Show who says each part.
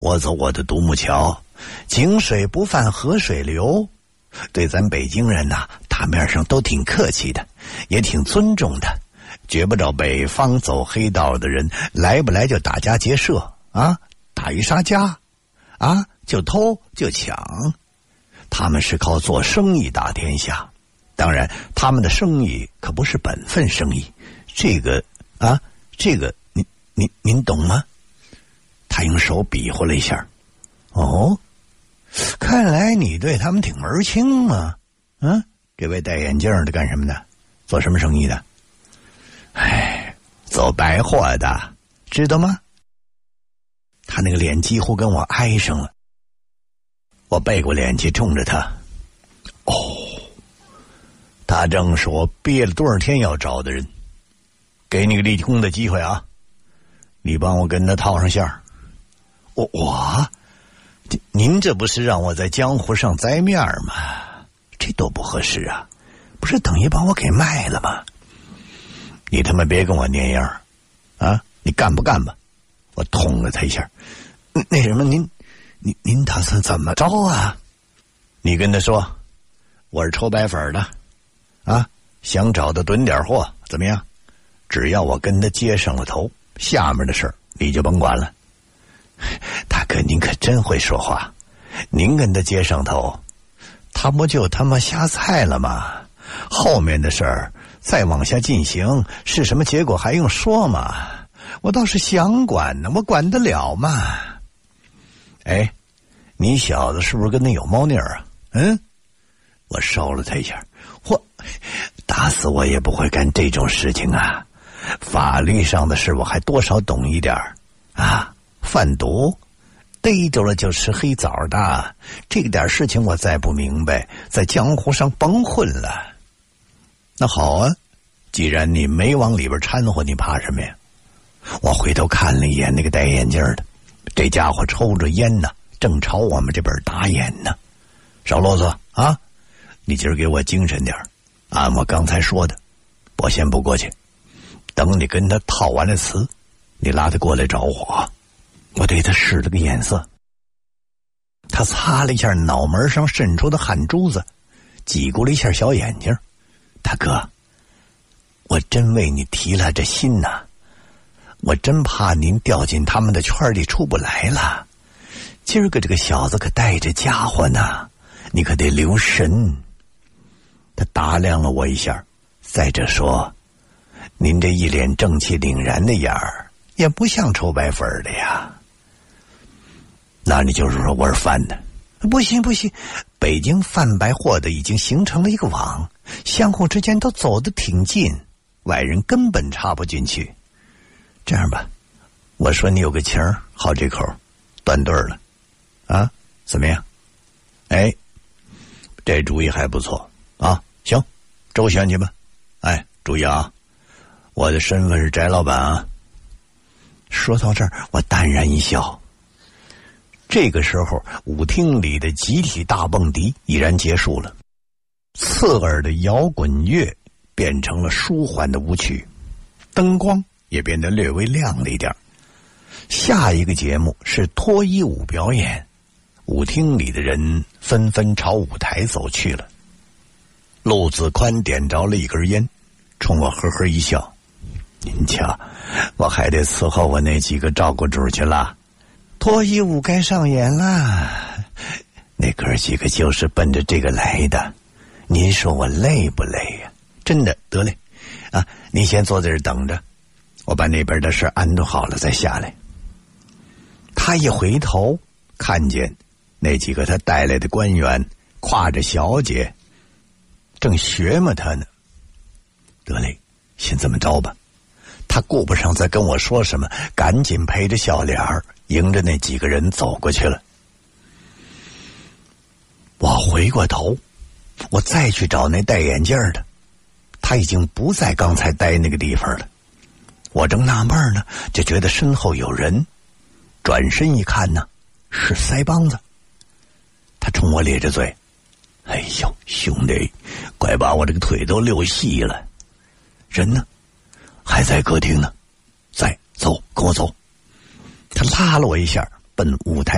Speaker 1: 我走我的独木桥，井水不犯河水流。对咱北京人呐，大面上都挺客气的，也挺尊重的，觉不着北方走黑道的人来不来就打家劫舍啊，打一杀家啊，就偷就抢。他们是靠做生意打天下，当然他们的生意可不是本分生意，这个您懂吗？他用手比划了一下。哦，看来你对他们挺门儿清嘛。这位戴眼镜的干什么的？做什么生意的？走白货的，知道吗？他那个脸几乎跟我挨上了。我背过脸去冲着他。他正是我憋了多少天要找的人。给你个立功的机会啊，你帮我跟他套上线儿。您这不是让我在江湖上栽面吗？这多不合适啊，不是等于把我给卖了吗？你他妈别跟我蔫样啊！你干不干吧？我捅了他一下。那什么，您打算怎么着啊？你跟他说我是抽白粉的啊，想找他囤点货，怎么样？只要我跟他接上了头，下面的事儿你就甭管了。大哥，您可真会说话。您跟他接上头，他不就他妈瞎猜了吗？后面的事儿再往下进行是什么结果还用说吗？我倒是想管呢，我管得了吗？你小子是不是跟他有猫腻儿啊？我烧了他一下。打死我也不会干这种事情啊！法律上的事我还多少懂一点啊！贩毒逮着了就吃黑枣的，这点事情我再不明白，在江湖上甭混了。那好啊，既然你没往里边掺和，你怕什么呀？我回头看了一眼那个戴眼镜的，这家伙抽着烟呢，正朝我们这边打眼呢。少啰嗦啊！你今儿给我精神点，按我刚才说的，我先不过去，等你跟他套完了词，你拉他过来找我。我对他使了个眼色，他擦了一下脑门上渗出的汗珠子，挤过了一下小眼睛。大哥，我真为你提了这心呐，我真怕您掉进他们的圈里出不来了。今儿个这个小子可带着家伙呢，你可得留神。他打量了我一下，再者说，您这一脸正气凛然的样儿，也不像抽白粉的呀。那你就是说我是贩的？不行，北京贩白货的已经形成了一个网，相互之间都走得挺近，外人根本插不进去。这样吧，我说你有个情儿，好这口，断对了啊，怎么样？这主意还不错啊，行，周旋去吧。注意啊，我的身份是翟老板啊。说到这儿，我淡然一笑。这个时候，舞厅里的集体大蹦迪已然结束了，刺耳的摇滚乐变成了舒缓的舞曲，灯光也变得略微亮了一点。下一个节目是脱衣舞表演，舞厅里的人纷纷朝舞台走去了。陆子宽点着了一根烟，冲我呵呵一笑：“您瞧，我还得伺候我那几个照顾主去了。脱衣舞该上演了，那哥几个就是奔着这个来的。您说我累不累呀？真的，得嘞，啊，你先坐在这儿等着，我把那边的事安顿好了再下来。”他一回头，看见那几个他带来的官员挎着小姐，正学摸他呢。得嘞，先这么着吧。他顾不上再跟我说什么，赶紧陪着笑脸儿迎着那几个人走过去了。我回过头，我再去找那戴眼镜的，他已经不在刚才待那个地方了。我正纳闷呢，就觉得身后有人，转身一看呢，是腮帮子。他冲我咧着嘴：“哎呦，兄弟，快把我这个腿都溜细了。”人呢？还在客厅呢。在，走，跟我走。他拉了我一下，奔舞台